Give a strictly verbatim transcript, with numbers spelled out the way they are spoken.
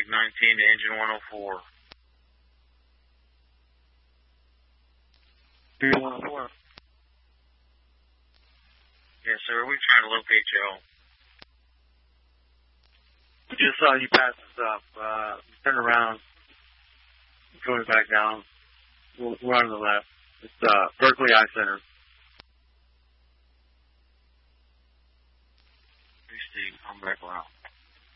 Mike nineteen to engine one oh four. Engine one oh four. Yes, sir. We're trying to locate y'all. Just saw you pass us up. Uh, turn around. Going back down. We're, we're on the left. It's uh, Berkeley Eye Center. Hey, Steve. I'm back around.